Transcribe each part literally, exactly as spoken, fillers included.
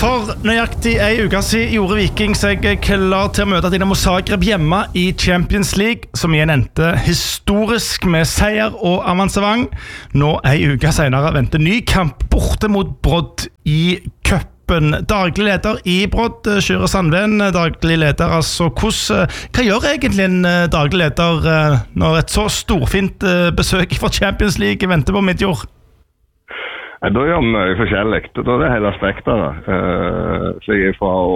For nøyaktig en uke siden gjorde Viking seg klar til å møte Dinamo Zagreb hjemme i Champions League, som igjen endte historisk med seier og avansement. Nå en uke senere venter ny kamp borte mot Brodd i cupen. Daglig leder i Brodd, Kyrre Sandven, daglig leder, altså hvordan, hva gjør egentlig en daglig leder når et så storfint besøk fra Champions League venter på Midtjord? Ja, da gjør vi mye forskjellig. Da er det hele spekteret. Uh, så jeg er fra å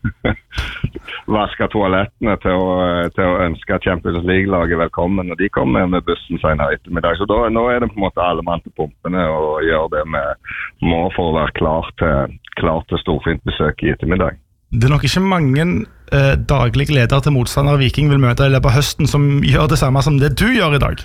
vaske toalettene til å, til å ønske Champions League-laget velkommen, og de kommer med bussen senere ettermiddag. Så da, nå er det på en måte alle mann til pumpene og gjør det vi må for å være klar til, klar til storfint besøk i ettermiddag. Det er nok ikke mange uh, daglige ledere til motstandere Viking vil møte i løpet av høsten som gjør det samme som det du gjør i dag.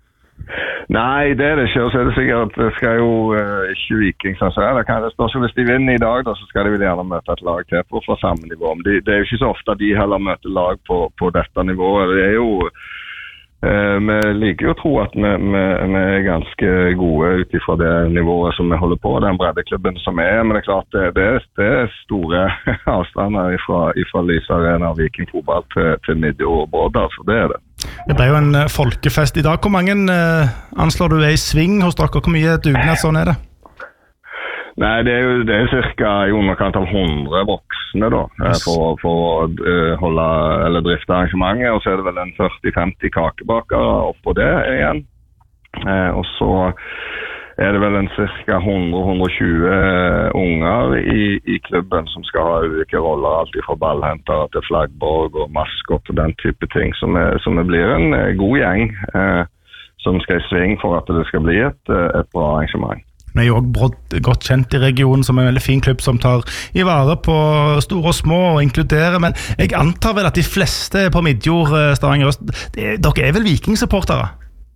Nei, det er det ikke, og så er det sikkert det skal jo uh, ikke Viking, sånn så det kan det stå, så hvis de vinner i dag, da, så skal de vel gjerne møte et lag til på fra samme nivå. Men de, det er jo ikke så ofte de heller møter lag på, på dette nivået. Det er jo, uh, vi liker jo å tro at vi, vi, vi er ganske gode utifra det nivået som vi holder på, den breddeklubben som er, men det er klart, det, det, er, det er store avstander ifra, ifra Lyse Arena og Viking fotball til, til Midtjord og Brodd, altså det er det. Det ble jo en folkefest i dag. Hvor mange uh, anslår du er i sving hos dere? Hvor mye dugnad sånn er det? Nei, det er jo det er cirka i underkant av hundre voksne da, yes. for, for å uh, holde eller drifte arrangementet, og så er det vel en førti til femti kakebakere oppå det igjen. Uh, og så er det vel en cirka hundre til hundre og tjue unger i, i klubben som skal ha ulike roller, alt fra ballhenter til flaggborg og maskot og den type ting, som, er, som er blir en god gjeng eh, som skal i sving for at det skal bli et, et bra arrangement. Vi er jo også Brodd godt kjent i regionen som en veldig fin klubb som tar i vare på store og små og inkluderer, men jeg antar vel at de fleste på Midtjord, Stavanger Øst, det, dere er vel Viking-supportere?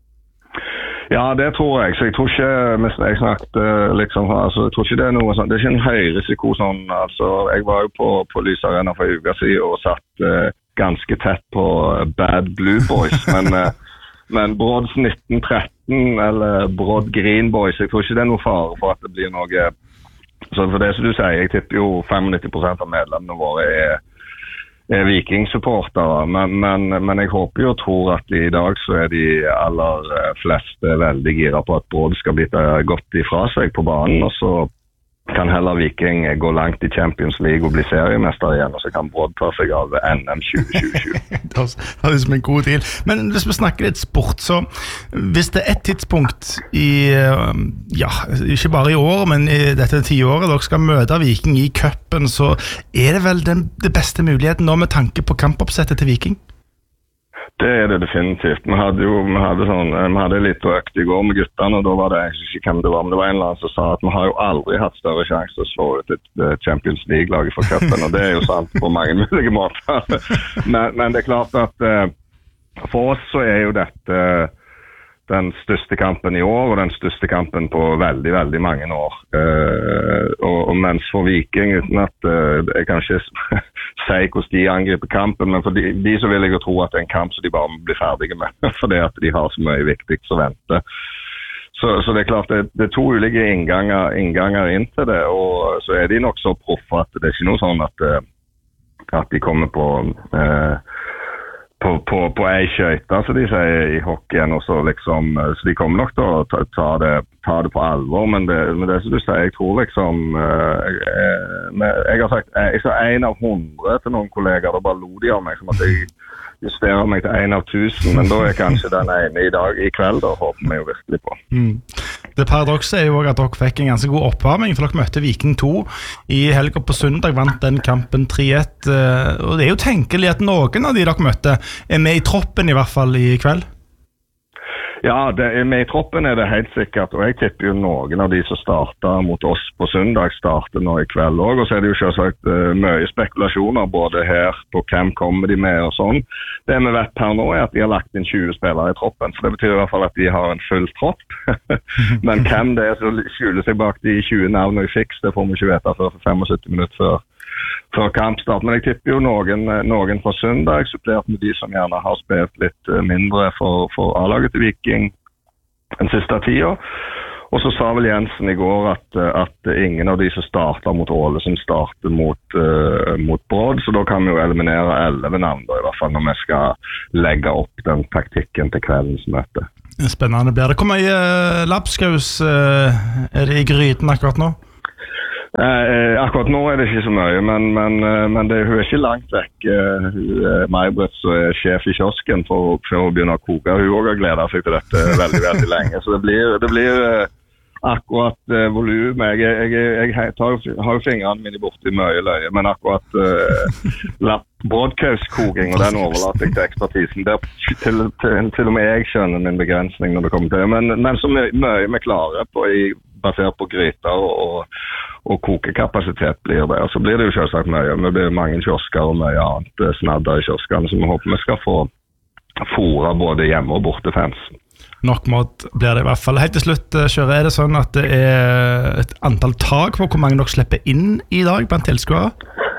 Ja, det tror jeg. Så jeg tror ikke, hvis jeg snakket liksom, altså, jeg tror ikke det er noe sånn, det er ikke en høy risiko sånn, altså, jeg var jo på, på Lyse Arena for en uke siden og satt uh, ganske tett på Bad Blue Boys, men, uh, men Brodds nitten tretten eller Brodd Green Boys, jeg tror ikke det er noe fare for at det blir noe, så for det som du sier, jeg tipper jo nitti prosent av medlemmene våre er er Viking-supportere, men, men, men jeg håper jo og tror at i dag så er de aller fleste veldig gira på at Brodd skal bli godt ifra seg på banen, og så kan heller Viking gå langt i Champions League og bli seriemester igjen, og så kan Brodd ta seg av N M tjue tjue. Det er liksom en god deal. Men hvis vi snakker litt sport, så hvis det er et tidspunkt i, ja, ikke bare i år, men i dette tiåret dere skal møte Viking i cupen, så er det vel den, det beste muligheten nå med tanke på kampoppsettet til Viking? Det er det definitivt. Vi hadde jo vi hadde sånn, vi hadde litt økt i går med guttene, og da var det, jeg husker ikke hvem det var, men det var en eller annen som sa at vi har jo aldri hatt større sjanse til å slå ut et Champions League-laget for cupen, og det er jo sant på mange mulige måter. Men, men det er klart at uh, for oss så er jo dette uh, den største kampen i år, og den største kampen på veldig, veldig mange år. Uh, og, og mens for Viking, uten at uh, jeg kan ikke si hvordan de angriper kampen, men for de, de så vil jeg jo tro at det er en kamp som de bare blir ferdige med, fordi at de har så mye viktig som venter. Så, så det er klart, det, det er to ulike innganger, innganger inn til det, og så er de nok så proffe at det er ikke noe sånn at, at de kommer på... Uh, på, på, på ei skøyte, så de sier i hockeyen, og så liksom, så de kommer nok til å ta, ta, det, ta det på alvor, men det, men det som du sier, jeg tror liksom, jeg, jeg, jeg har sagt, jeg sa en av hundre til noen kolleger, da bare lo de av meg, som at jeg justerer meg til en av tusen, men da er kanskje den ene i dag, i kveld, da håper vi jo virkelig på. Mm. Det paradokset er jo også at dere fikk en ganske god oppvarming, for dere møtte Viking to i helga på søndag, vant den kampen tre ett, og det er jo tenkelig at noen av de dere møtte er med i troppen i hvert fall i kveld. Ja, det er med i troppen er det helt sikkert, og jeg tipper jo noen av de som starter mot oss på søndag starter nå i kveld også, og så er det jo selvsagt uh, mye spekulasjoner både her på hvem kommer de med og sånn. Det vi vet her nå er at de har lagt inn tjue spillere i troppen, så det betyr i hvert fall at de har en full tropp. Men hvem det er som skjuler seg bak de tjue navnene i fiks, det får vi ikke vite før for syttifem minutter før. For kampstart, men jeg tipper jo noen, noen fra søndag, supplert med de som gjerne har spilt litt mindre for, for A-laget til Viking den siste tida. Og så sa vel Jensen i går at, at ingen av de som starter mot Ålesund starter mot, uh, mot Brodd, så da kan vi jo eliminere elleve navn da, i hvert fall når vi skal legge opp den taktikken til kveldens møte. Spennende blir det. Hvor mye uh, lapskaus uh, er det i gryten akkurat nå? Eh, akkurat nå er det ikke så mye, men, men, men det, hun er ikke langt vekk. Uh, May-Britt som er sjef i kiosken for, for å begynne å koke. Hun også har gledet seg til dette veldig, veldig lenge. Så det blir, det blir uh, akkurat uh, volum. Jeg, jeg, jeg, jeg tar, har jo fingrene mine borti mye løye, men akkurat uh, broadcast-koking, og den overlater jeg til ekspertisen. Der, til, til, til og med jeg skjønner min begrensning når det kommer til det. Men, men så mye, mye vi klarer på i basert på gryter og, og kokekapasitet blir det. Og så blir det jo selvsagt mye. Det blir mange kiosker og mye annet snadder i kioskene, så vi håper vi skal få fôre både hjemme og borte fans. Nok mat blir det i hvert fall. Helt til slutt, Kjøre, er det sånn at det er et antall tak på hvor mange dere slipper inn i dag blant tilskuere?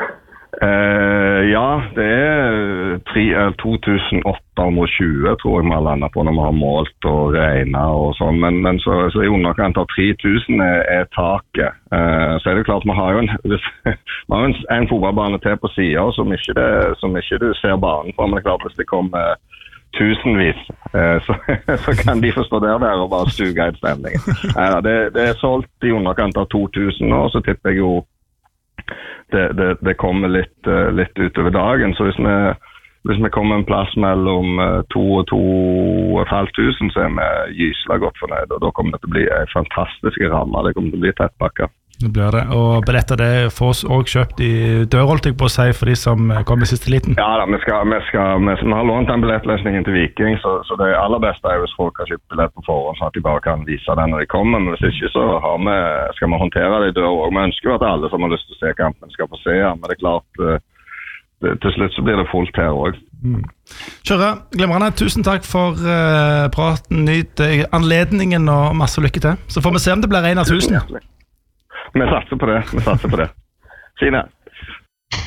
Uh, ja, det er to tusen åtte hundre og tjue tror jeg vi har landet på når vi har målt og regnet og sånn, men, men så, så i underkant av tre tusen er, er taket. Uh, så er det klart vi har jo en, vi har en, en fotballbane til på siden som ikke, det, som ikke du ser banen på, men det er klart hvis det kommer tusenvis, uh, så, så kan de forstå der der og bare stuge i stemningen. Uh, det, det er solgt i underkant av to tusen nå, så tipper jeg jo Det, det, det kommer litt, uh, litt utover dagen, så hvis vi, hvis vi kommer en plass mellom uh, to og to og et halvt tusen, så er vi gyselig godt fornøyd, og da kommer det til å bli en fantastisk ramme, det kommer til å bli tettpakket. Det blir det, og billetter det får også kjøpt i dør, holdt jeg på å si, for de som kommer i siste liten. Ja da, vi, skal, vi, skal, vi, vi har lånt den billettløsningen til Viking, så, så det aller beste er hvis folk har kjøpt billett på forhånd, så at de bare kan vise den når de kommer, men hvis ikke så har vi, skal vi håndtere det i dør også. Vi ønsker jo at alle som har lyst til å se kampen skal få se, ja, men det er klart, det, til slutt så blir det fullt her også. Mm. Kjøre, glemrende, tusen takk for uh, praten, nyt anledningen og masse lykke til. Så får vi se om det blir en av tusen. Vi satser på det, vi satser på det. Fine.